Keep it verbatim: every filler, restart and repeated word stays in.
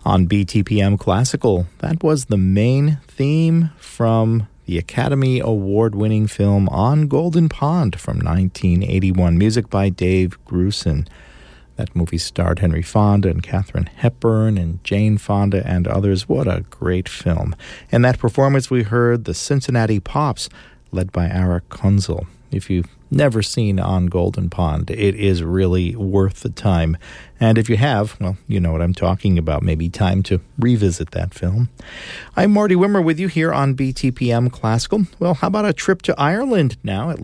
On B T P M Classical, that was the main theme from the Academy Award-winning film On Golden Pond from nineteen eighty-one. Music by Dave Grusin. That movie starred Henry Fonda and Katharine Hepburn and Jane Fonda and others. What a great film. In that performance, we heard the Cincinnati Pops, led by Ara Kunzel. If you've never seen On Golden Pond, it is really worth the time. And if you have, well, you know what I'm talking about. Maybe time to revisit that film. I'm Marty Wimmer with you here on B T P M Classical. Well, how about a trip to Ireland now? At